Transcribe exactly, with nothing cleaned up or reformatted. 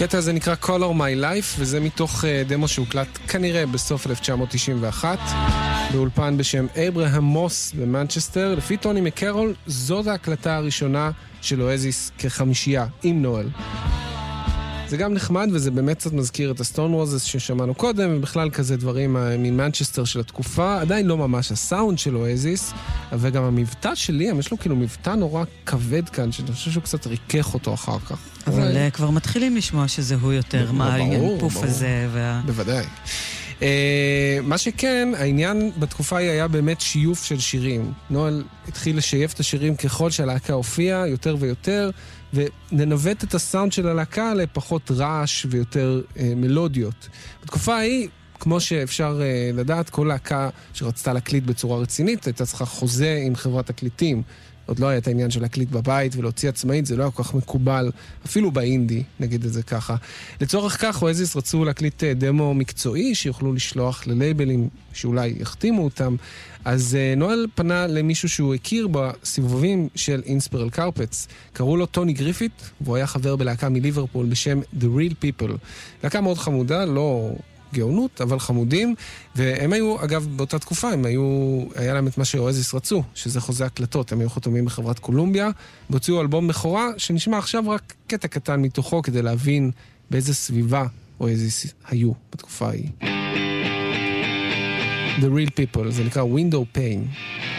הקטע הזה נקרא Color My Life, וזה מתוך דמו שהוקלט כנראה בסוף אלף תשע מאות תשעים ואחת, באולפן בשם אברהם מוס במנצ'סטר. לפי טוני מקרול, זאת ההקלטה הראשונה של אואזיס כחמישייה עם נואל. זה גם נחמד, וזה באמת קצת מזכיר את הסטון רוזס ששמענו קודם, ובכלל כזה דברים ממנצ'סטר של התקופה. עדיין לא ממש הסאונד של אואזיס, וגם המבטא שלי, יש לו כאילו מבטא נורא כבד כאן, שאני חושב שהוא קצת ריכך אותו אחר כך. אבל כבר מתחילים לשמוע שזה הוא יותר, מה העניין פוף הזה. בוודאי. מה שכן, העניין בתקופה היא היה באמת שיוף של שירים. נואל התחיל לשייף את השירים ככל שהלהקה הופיעה, יותר ויותר, וננווט את הסאונד של הלהקה לפחות רעש ויותר אה, מלודיות. בתקופה ההיא, כמו שאפשר אה, לדעת, כל להקה שרצתה להקליט בצורה רצינית, הייתה צריכה חוזה עם חברת תקליטים. עוד לא היה את העניין של להקליט בבית ולהוציא עצמאית, זה לא היה כל כך מקובל, אפילו באינדי, נגיד את זה ככה. לצורך כך, אואזיס רצו להקליט דמו מקצועי, שיוכלו לשלוח ללייבלים שאולי יחתימו אותם. אז נואל פנה למישהו שהוא הכיר בסיבובים של אינספירל קרפטס. קראו לו טוני גריפיט, והוא היה חבר בלהקה מליברפול בשם The Real People. להקה מאוד חמודה, לא גאונות, אבל חמודים, והם היו, אגב, באותה תקופה, הם היו, היה להם את מה שאואזיס רצו, שזה חוזה הקלטות, הם היו חתומים בחברת קולומביה, והוציאו אלבום בכורה, שנשמע עכשיו רק קטע קטן מתוכו, כדי להבין באיזה סביבה אואזיס היו בתקופה ההיא. The Real People, זה נקרא Window Pane.